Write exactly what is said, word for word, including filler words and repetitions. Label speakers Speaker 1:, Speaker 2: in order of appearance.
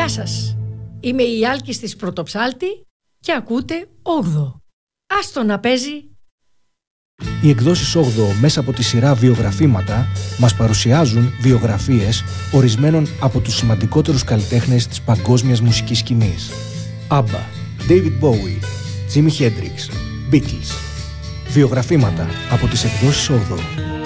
Speaker 1: Γεια σας, είμαι η Άλκης της Πρωτοψάλτη και ακούτε Όγδοο. Άστο να παίζει.
Speaker 2: Οι εκδόσεις Όγδοο μέσα από τη σειρά βιογραφήματα μας παρουσιάζουν βιογραφίες ορισμένων από τους σημαντικότερους καλλιτέχνες της παγκόσμιας μουσικής σκηνής. ABBA, David Bowie, Jimi Hendrix, Beatles. Βιογραφήματα από τις εκδόσεις Όγδοο.